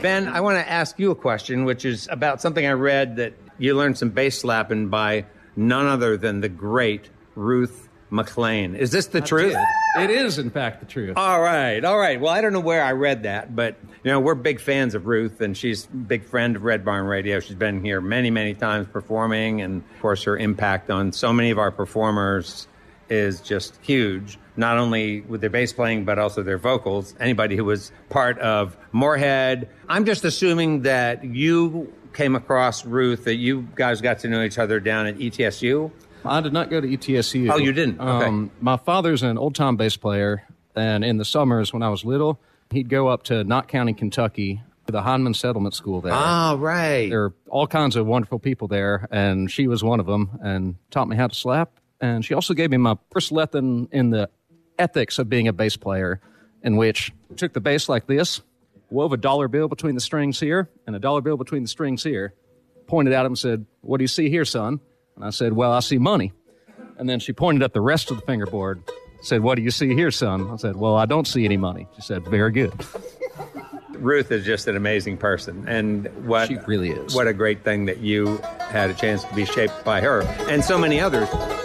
Ben, I want to ask you a question, which is about something I read that you learned some bass slapping by none other than the great Ruth McClain. Is this the truth? It is, in fact, the truth. All right. Well, I don't know where I read that, but, we're big fans of Ruth, and she's a big friend of Red Barn Radio. She's been here many, many times performing, and, of course, her impact on so many of our performers is just huge, not only with their bass playing, but also their vocals. Anybody who was part of Moorhead. I'm just assuming that you came across Ruth, that you guys got to know each other down at ETSU. I did not go to ETSU. Oh, you didn't? Okay. My father's an old-time bass player, and in the summers when I was little, he'd go up to Knott County, Kentucky, to the Hindman Settlement School there. Ah, right. There are all kinds of wonderful people there, and she was one of them, and taught me how to slap. And she also gave me my first lesson in the ethics of being a bass player, in which I took the bass like this, wove a dollar bill between the strings here, and a dollar bill between the strings here, pointed at him and said, "What do you see here, son?" And I said, "Well, I see money." And then she pointed at the rest of the fingerboard, said, "What do you see here, son?" I said, "Well, I don't see any money." She said, "Very good." Ruth is just an amazing person. And she really is. What a great thing that you had a chance to be shaped by her and so many others.